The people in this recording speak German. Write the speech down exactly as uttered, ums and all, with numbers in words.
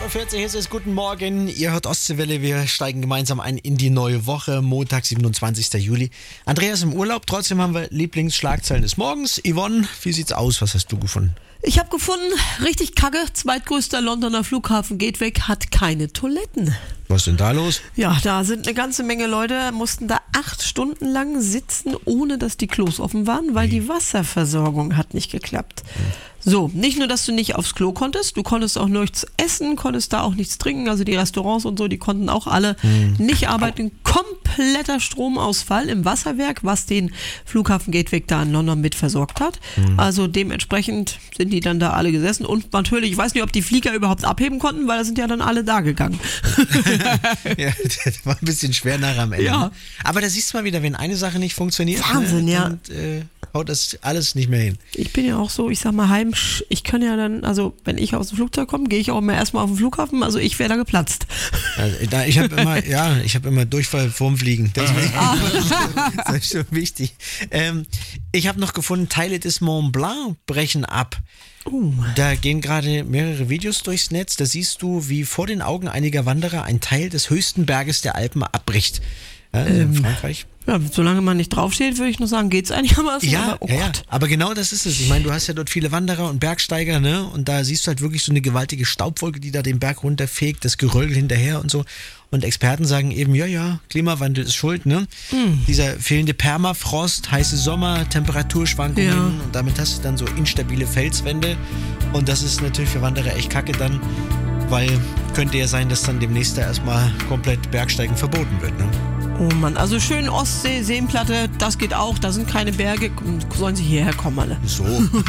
Uhr vierzig ist es, guten Morgen. Ihr hört Ostseewelle, wir steigen gemeinsam ein in die neue Woche, Montag, siebenundzwanzigsten Juli. Andreas im Urlaub, trotzdem haben wir Lieblingsschlagzeilen des Morgens. Yvonne, wie sieht's aus? Was hast du gefunden? Ich habe gefunden, richtig kacke, zweitgrößter Londoner Flughafen Gatwick hat keine Toiletten. Was ist denn da los? Ja, da sind eine ganze Menge Leute, mussten da acht Stunden lang sitzen, ohne dass die Klos offen waren, weil die Wasserversorgung hat nicht geklappt. So, nicht nur, dass du nicht aufs Klo konntest, du konntest auch nichts essen, konntest da auch nichts trinken, also die Restaurants und so, die konnten auch alle hm. nicht arbeiten. Kompletter Stromausfall im Wasserwerk, was den Flughafen Gatwick da in London mit versorgt hat. Hm. Also dementsprechend sind die dann da alle gesessen und natürlich, ich weiß nicht, ob die Flieger überhaupt abheben konnten, weil da sind ja dann alle da gegangen. Ja, das war ein bisschen schwer nachher am Ende. Ja. Aber da siehst du mal wieder, wenn eine Sache nicht funktioniert, Wahnsinn, ne, ja. dann äh, haut das alles nicht mehr hin. Ich bin ja auch so, ich sag mal, heim, ich kann ja dann, also wenn ich aus dem Flugzeug komme, gehe ich auch immer erstmal auf den Flughafen, also ich wäre da geplatzt. Also, da, ich habe immer, ja, ich habe immer Durchfall vorm Fliegen. Deswegen, ah. Das ist schon wichtig. Ähm, ich habe noch gefunden, Teile des Mont Blanc brechen ab. Uh. Da gehen gerade mehrere Videos durchs Netz. Da siehst du, wie vor den Augen einiger Wanderer ein Teil des höchsten Berges der Alpen abbricht. Ja, also ähm, in Frankreich. Ja, solange man nicht draufsteht, würde ich nur sagen, geht's einigermaßen. Ja, aber, oh ja, ja, Gott. aber genau das ist es. Ich meine, du hast ja dort viele Wanderer und Bergsteiger, ne? Und da siehst du halt wirklich so eine gewaltige Staubwolke, die da den Berg runterfegt, das Geröll hinterher und so. Und Experten sagen eben, ja, ja, Klimawandel ist schuld, ne? Mm. Dieser fehlende Permafrost, heiße Sommer, Temperaturschwankungen ja. Und damit hast du dann so instabile Felswände. Und das ist natürlich für Wanderer echt kacke dann, weil könnte ja sein, dass dann demnächst da erstmal komplett Bergsteigen verboten wird, ne? Oh Mann, also schön Ostsee, Seenplatte, das geht auch, da sind keine Berge, sollen sie hierher kommen alle. So,